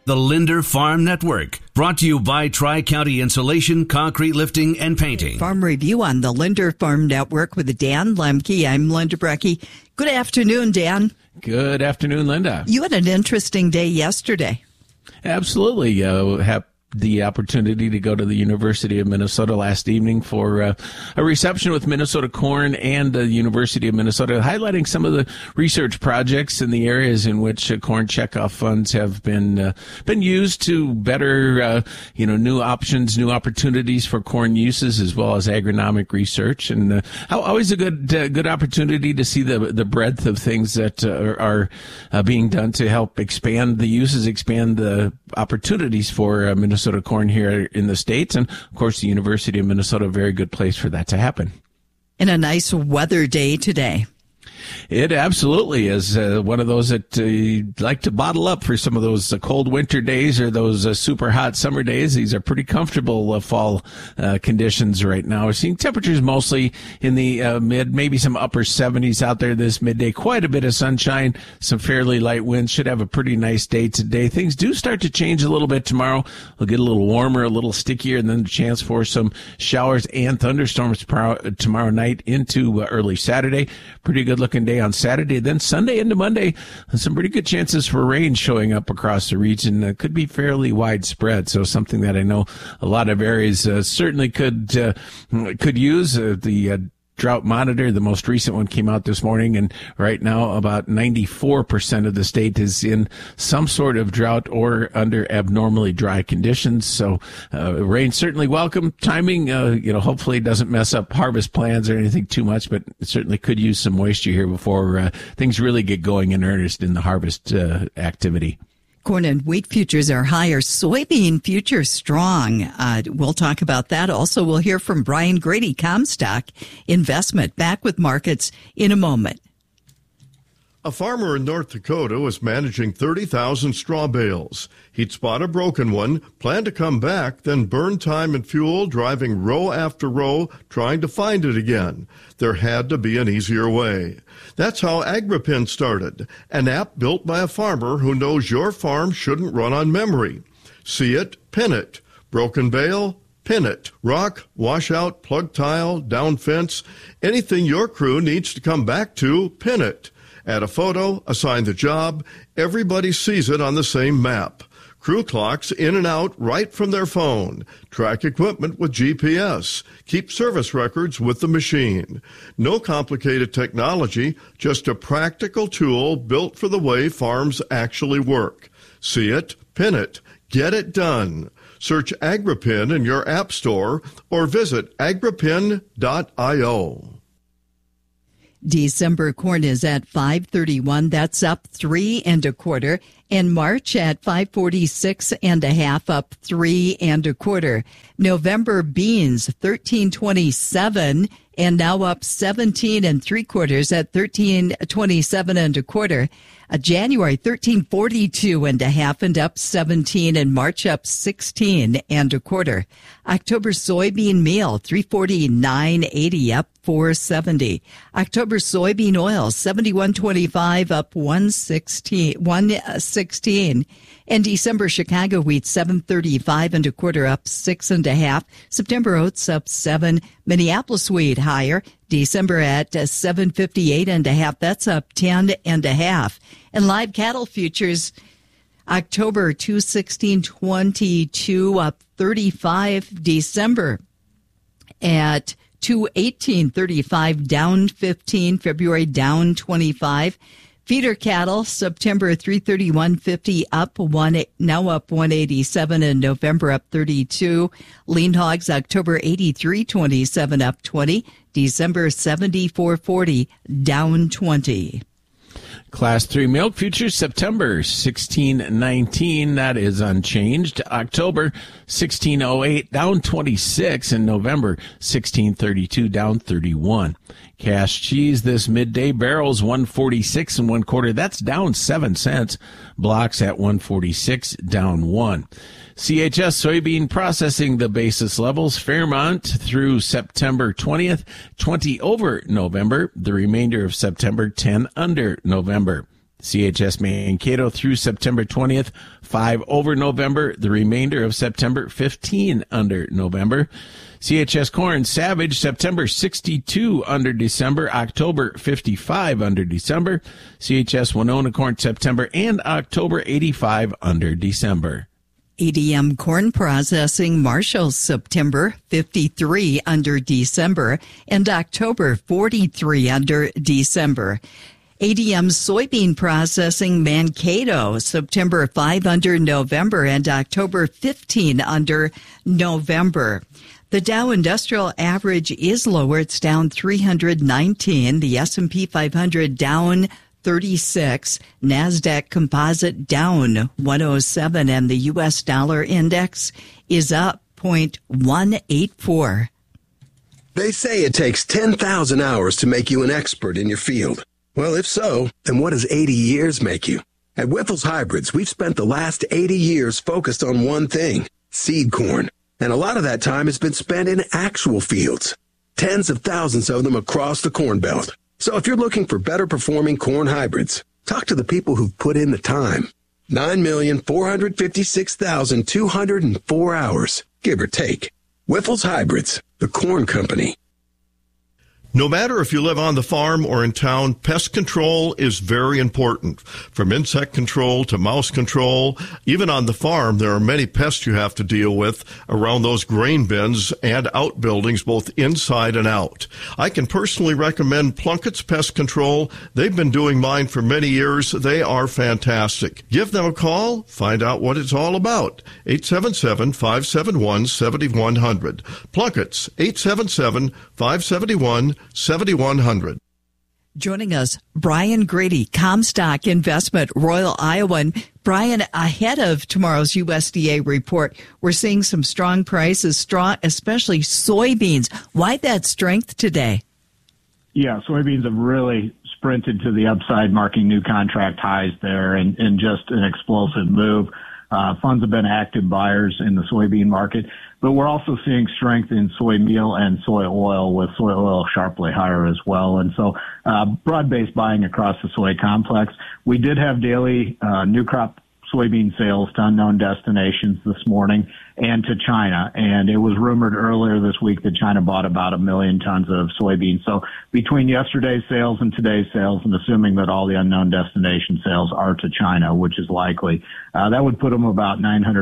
The Linder Farm Network, brought to you by Tri-County Insulation, Concrete Lifting, and Painting. Farm Review on the Linder Farm Network with Dan Lemke. I'm Linda Brecky. Good afternoon, Dan. Good afternoon, Linda. You had an interesting day yesterday. Absolutely. Have the opportunity to go to the University of Minnesota last evening for a reception with Minnesota Corn and the University of Minnesota, highlighting some of the research projects in the areas in which corn checkoff funds have been used to better, new options, new opportunities for corn uses, as well as agronomic research. And always a good opportunity to see the breadth of things that are being done to help expand the uses, expand the opportunities for Minnesota corn here in the States. And of course, the University of Minnesota, a very good place for that to happen. And a nice weather day today. It absolutely is one of those that you'd like to bottle up for some of those cold winter days or those super hot summer days. These are pretty comfortable fall conditions right now. We're seeing temperatures mostly in the mid, maybe some upper 70s out there this midday. Quite a bit of sunshine, some fairly light winds. Should have a pretty nice day today. Things do start to change a little bit tomorrow. We'll get a little warmer, a little stickier, and then a chance for some showers and thunderstorms tomorrow night into early Saturday. Pretty good looking day on Saturday. Then Sunday into Monday, some pretty good chances for rain showing up across the region. Could be fairly widespread. So something that I know a lot of areas certainly could use. The drought monitor, the most recent one, came out this morning, and right now about 94% of the state is in some sort of drought or under abnormally dry conditions. So rain certainly welcome. Timing, hopefully it doesn't mess up harvest plans or anything too much, but it certainly could use some moisture here before things really get going in earnest in the harvest activity. Corn and wheat futures are higher. Soybean futures strong. We'll talk about that. Also, we'll hear from Brian Grady, Comstock Investment. Back with markets in a moment. A farmer in North Dakota was managing 30,000 straw bales. He'd spot a broken one, planned to come back, then burn time and fuel driving row after row trying to find it again. There had to be an easier way. That's how Agripin started, an app built by a farmer who knows your farm shouldn't run on memory. See it, pin it. Broken bale, pin it. Rock, washout, plug tile, down fence, anything your crew needs to come back to, pin it. Add a photo, assign the job, everybody sees it on the same map. Crew clocks in and out right from their phone. Track equipment with GPS. Keep service records with the machine. No complicated technology, just a practical tool built for the way farms actually work. See it, pin it, get it done. Search Agripin in your app store or visit agripin.io. December corn is at $5.31. That's up 3 1/4. And March at $5.46 1/2, up 3 1/4. November beans $13.27 and now up 17 3/4 at $13.27 1/4. January $13.42 1/2 and up 17, and March up 16 1/4. October soybean meal $349.80 up 4.70. October soybean oil $71.25 up 1.16. And December Chicago wheat $7.35 1/4 up 6 1/2. September oats up 7. Minneapolis wheat higher. December at $7.58 1/2. That's up 10 1/2. And live cattle futures October 216.22 up 35. December at 218.35 down 15. February down 25. Feeder cattle, September 331.50 up 1, now up 187, and November up 32. Lean hogs, October 83.27 up 20. December 74.40 down 20. Class 3 milk futures, September 16.19, that is unchanged. October 16.08, down 26, and November 16.32, down 31. Cash cheese this midday, barrels 146 1/4, that's down 7 cents. Blocks at 146, down 1. CHS soybean processing, the basis levels. Fairmont through September 20th, 20 over November. The remainder of September, 10 under November. CHS Mankato through September 20th, 5 over November. The remainder of September, 15 under November. CHS Corn Savage, September 62 under December, October 55 under December. CHS Winona Corn, September and October, 85 under December. ADM Corn Processing Marshall, September 53 under December and October 43 under December. ADM Soybean Processing Mankato, September 5 under November and October 15 under November. The Dow Industrial Average is lower. It's down 319. The S&P 500 down 36. NASDAQ Composite down 107. And the U.S. dollar index is up 0.184. They say it takes 10,000 hours to make you an expert in your field. Well, if so, then what does 80 years make you? At Wyffels Hybrids, we've spent the last 80 years focused on one thing, seed corn. And a lot of that time has been spent in actual fields. Tens of thousands of them across the Corn Belt. So if you're looking for better performing corn hybrids, talk to the people who've put in the time. 9,456,204 hours, give or take. Wyffels Hybrids, the corn company. No matter if you live on the farm or in town, pest control is very important. From insect control to mouse control, even on the farm, there are many pests you have to deal with around those grain bins and outbuildings, both inside and out. I can personally recommend Plunkett's Pest Control. They've been doing mine for many years. They are fantastic. Give them a call. Find out what it's all about. 877-571-7100. Plunkett's, 877-571-7100. 7100. Joining us, Brian Grady, Comstock Investment, Royal Iowa. And Brian, ahead of tomorrow's USDA report, we're seeing some strong prices, especially soybeans. Why that strength today? Yeah, soybeans have really sprinted to the upside, marking new contract highs there, and just an explosive move. Funds have been active buyers in the soybean market, but we're also seeing strength in soy meal and soy oil, with soy oil sharply higher as well. And so broad-based buying across the soy complex. We did have daily new crop soybean sales to unknown destinations this morning and to China. And it was rumored earlier this week that China bought about 1 million tons of soybeans. So between yesterday's sales and today's sales, and assuming that all the unknown destination sales are to China, which is likely, that would put them about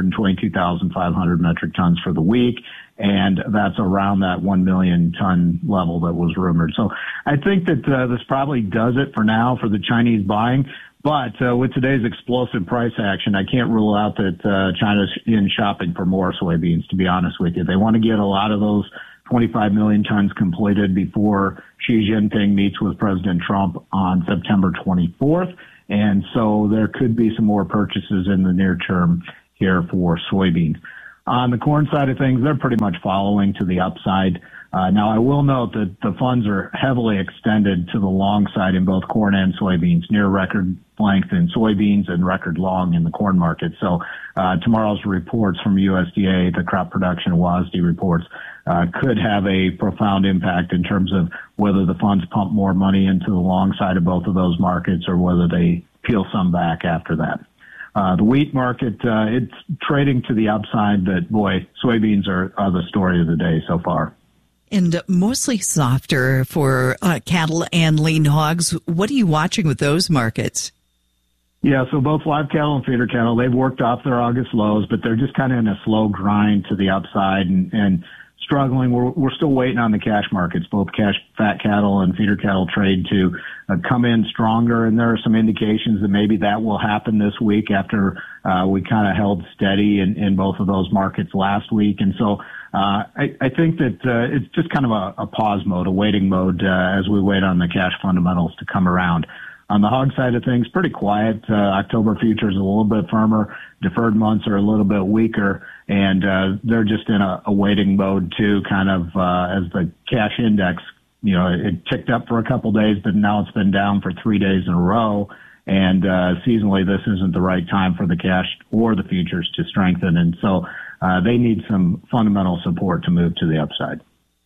922,500 metric tons for the week. And that's around that 1 million ton level that was rumored. So I think that this probably does it for now for the Chinese buying. But with today's explosive price action, I can't rule out that China's in shopping for more soybeans, to be honest with you. They want to get a lot of those 25 million tons completed before Xi Jinping meets with President Trump on September 24th. And so there could be some more purchases in the near term here for soybeans. On the corn side of things, they're pretty much following to the upside. Now, I will note that the funds are heavily extended to the long side in both corn and soybeans, near record length in soybeans and record long in the corn market. So tomorrow's reports from USDA, the crop production WASDE reports, could have a profound impact in terms of whether the funds pump more money into the long side of both of those markets or whether they peel some back after that. The wheat market, it's trading to the upside, but boy, soybeans are the story of the day so far. And mostly softer for cattle and lean hogs. What are you watching with those markets? Yeah, so both live cattle and feeder cattle, they've worked off their August lows, but they're just kind of in a slow grind to the upside and struggling. We're still waiting on the cash markets. Both cash fat cattle and feeder cattle trade to come in stronger, and there are some indications that maybe that will happen this week after we kind of held steady in both of those markets last week. And so I think that it's just kind of a pause mode, a waiting mode as we wait on the cash fundamentals to come around. On the hog side of things, pretty quiet. October futures a little bit firmer. Deferred months are a little bit weaker, and they're just in a waiting mode too, kind of as the cash index, it ticked up for a couple days, but now it's been down for 3 days in a row. And seasonally, this isn't the right time for the cash or the futures to strengthen. And so they need some fundamental support to move to the upside.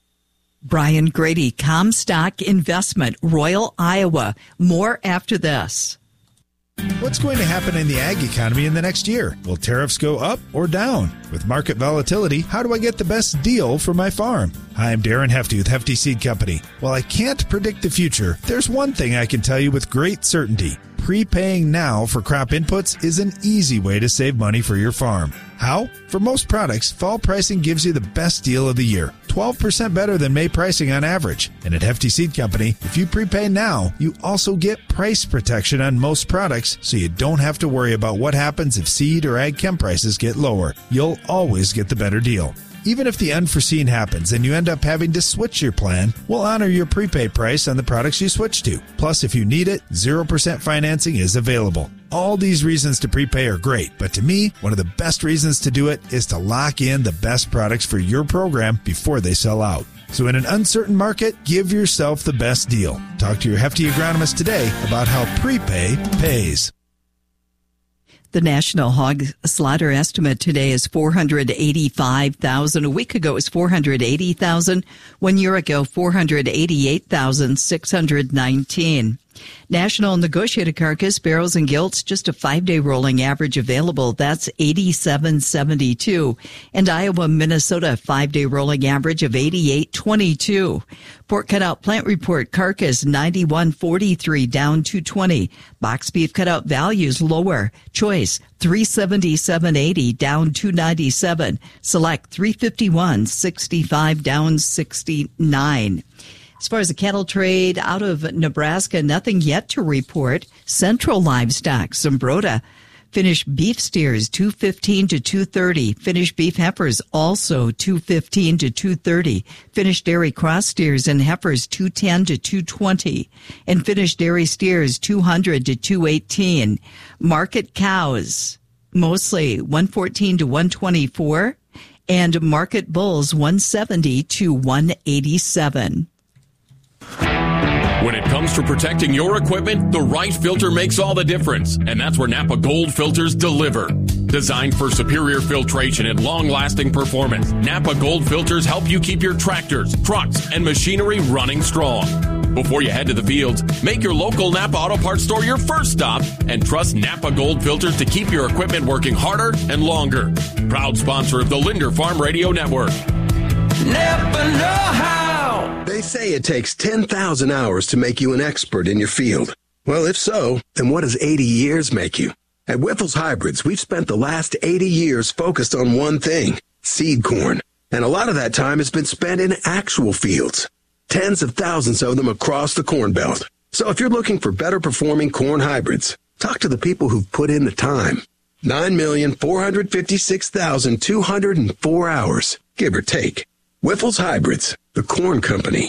Brian Grady, Comstock Investment, Royal Iowa. More after this. What's going to happen in the ag economy in the next year? Will tariffs go up or down? With market volatility, how do I get the best deal for my farm? Hi, I'm Darren Hefty with Hefty Seed Company. While I can't predict the future, there's one thing I can tell you with great certainty. Prepaying now for crop inputs is an easy way to save money for your farm. How? For most products, fall pricing gives you the best deal of the year. 12% better than May pricing on average. And at Hefty Seed Company, if you prepay now, you also get price protection on most products, so you don't have to worry about what happens if seed or ag chem prices get lower. You'll always get the better deal. Even if the unforeseen happens and you end up having to switch your plan, we'll honor your prepay price on the products you switch to. Plus, if you need it, 0% financing is available. All these reasons to prepay are great, but to me, one of the best reasons to do it is to lock in the best products for your program before they sell out. So in an uncertain market, give yourself the best deal. Talk to your Hefty agronomist today about how prepay pays. The national hog slaughter estimate today is 485,000. A week ago, it was 480,000. 1 year ago, 488,619. National negotiated carcass, barrels and gilts, just a 5-day rolling average available. That's 87.72. And Iowa, Minnesota, 5-day rolling average of 88.22. Pork cutout plant report, carcass 91.43, down 220. Box beef cutout values lower. Choice 377.80, down 297. Select 351.65, down 69. As far as the cattle trade out of Nebraska, nothing yet to report. Central Livestock, Zumbrota, finished beef steers 215 to 230. Finished beef heifers also 215 to 230. Finished dairy cross steers and heifers 210 to 220. And finished dairy steers 200 to 218. Market cows mostly 114 to 124. And market bulls 170 to 187. When it comes to protecting your equipment, the right filter makes all the difference. And that's where Napa Gold filters deliver. Designed for superior filtration and long-lasting performance, Napa Gold filters help you keep your tractors, trucks, and machinery running strong. Before you head to the fields, make your local Napa Auto Parts store your first stop and trust Napa Gold filters to keep your equipment working harder and longer. Proud sponsor of the Linder Farm Radio Network. Napa know-how. They say it takes 10,000 hours to make you an expert in your field. Well, if so, then what does 80 years make you? At Whiffles Hybrids, we've spent the last 80 years focused on one thing, seed corn. And a lot of that time has been spent in actual fields. Tens of thousands of them across the Corn Belt. So if you're looking for better performing corn hybrids, talk to the people who've put in the time. 9,456,204 hours, give or take. Whiffles Hybrids, the corn company.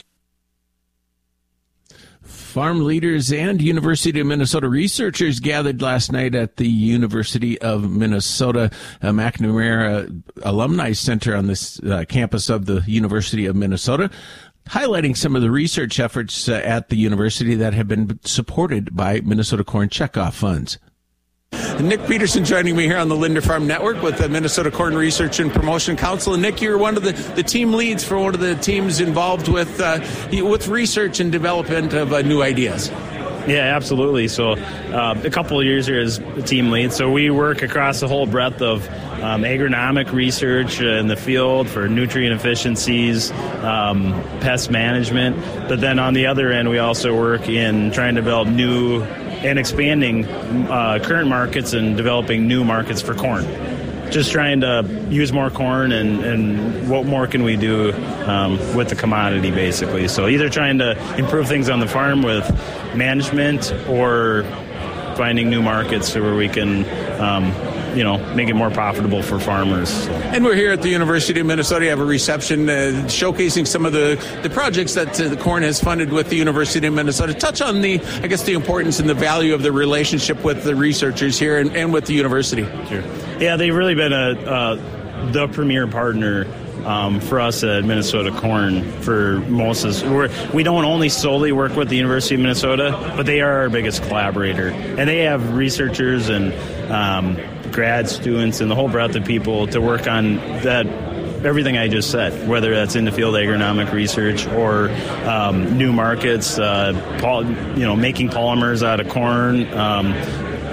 Farm leaders and University of Minnesota researchers gathered last night at the University of Minnesota McNamara Alumni Center on this campus of the University of Minnesota, highlighting some of the research efforts at the university that have been supported by Minnesota Corn Checkoff funds. Nick Peterson joining me here on the Linder Farm Network with the Minnesota Corn Research and Promotion Council. And Nick, you're one of the team leads for one of the teams involved with research and development of new ideas. Yeah, absolutely. So a couple of years here as a team lead. So we work across the whole breadth of agronomic research in the field for nutrient efficiencies, pest management. But then on the other end, we also work in trying to develop new and expanding current markets and developing new markets for corn. Just trying to use more corn and what more can we do with the commodity, basically. So either trying to improve things on the farm with management or finding new markets where we can make it more profitable for farmers. And we're here at the University of Minnesota. You have a reception showcasing some of the projects that the corn has funded with the University of Minnesota. Touch on the importance and the value of the relationship with the researchers here and with the university. Sure. Yeah, they've really been the premier partner for us at Minnesota Corn for most of this. We don't only solely work with the University of Minnesota, but they are our biggest collaborator. And they have researchers and grad students and the whole breadth of people to work on that, everything I just said, whether that's in the field agronomic research or new markets, making polymers out of corn,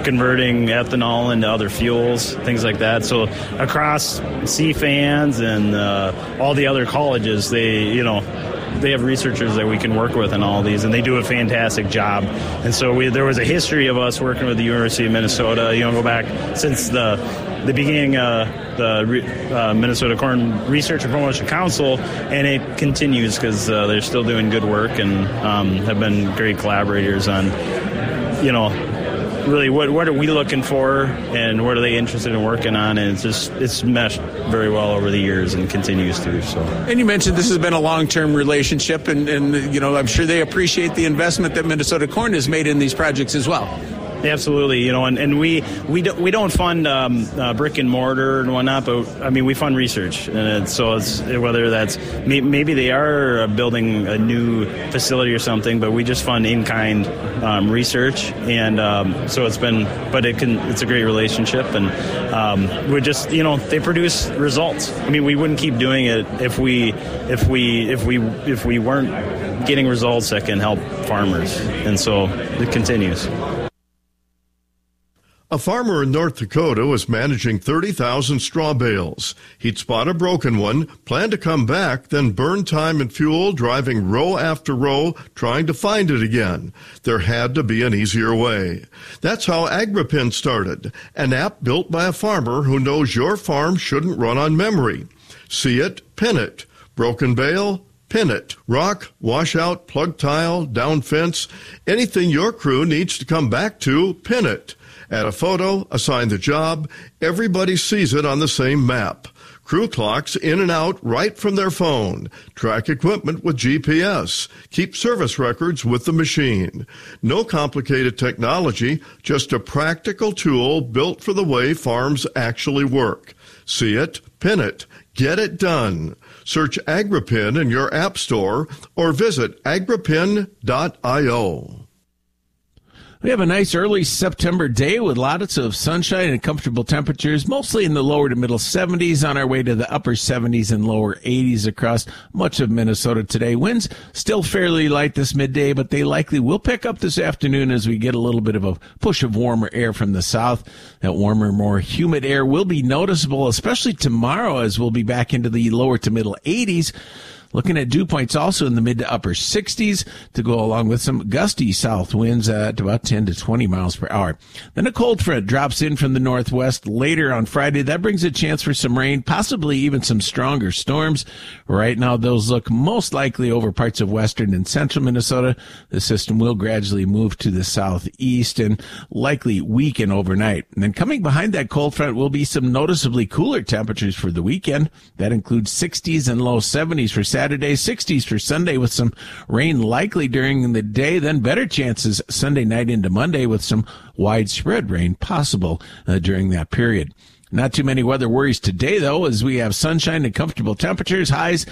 converting ethanol into other fuels, things like that. So across CFANS and all the other colleges, they have researchers that we can work with in all of these, and they do a fantastic job. And so there was a history of us working with the University of Minnesota, go back since the beginning of the Minnesota Corn Research and Promotion Council, and it continues because they're still doing good work and have been great collaborators on, really what are we looking for and what are they interested in working on, and it's meshed very well over the years and continues to. So. And you mentioned this has been a long-term relationship, and I'm sure they appreciate the investment that Minnesota Corn has made in these projects as well. Absolutely, and we don't fund brick and mortar and whatnot, but I mean we fund research, and it's whether that's maybe they are building a new facility or something, but we just fund in-kind research, and so it's a great relationship, and we just they produce results. I mean we wouldn't keep doing it if we weren't getting results that can help farmers, and so it continues. A farmer in North Dakota was managing 30,000 straw bales. He'd spot a broken one, planned to come back, then burn time and fuel driving row after row trying to find it again. There had to be an easier way. That's how Agripin started, an app built by a farmer who knows your farm shouldn't run on memory. See it, pin it. Broken bale, pin it. Rock, washout, plug tile, down fence, anything your crew needs to come back to, pin it. Add a photo, assign the job, everybody sees it on the same map. Crew clocks in and out right from their phone. Track equipment with GPS. Keep service records with the machine. No complicated technology, just a practical tool built for the way farms actually work. See it, pin it, get it done. Search Agripin in your app store or visit agripin.io. We have a nice early September day with lots of sunshine and comfortable temperatures, mostly in the lower to middle 70s, on our way to the upper 70s and lower 80s across much of Minnesota today. Winds still fairly light this midday, but they likely will pick up this afternoon as we get a little bit of a push of warmer air from the south. That warmer, more humid air will be noticeable, especially tomorrow as we'll be back into the lower to middle 80s. Looking at dew points also in the mid to upper 60s to go along with some gusty south winds at about 10 to 20 miles per hour. Then a cold front drops in from the northwest later on Friday. That brings a chance for some rain, possibly even some stronger storms. Right now, those look most likely over parts of western and central Minnesota. The system will gradually move to the southeast and likely weaken overnight. And then coming behind that cold front will be some noticeably cooler temperatures for the weekend. That includes 60s and low 70s for Saturday, 60s for Sunday with some rain likely during the day, then better chances Sunday night into Monday with some widespread rain possible during that period. Not too many weather worries today, though, as we have sunshine and comfortable temperatures, highs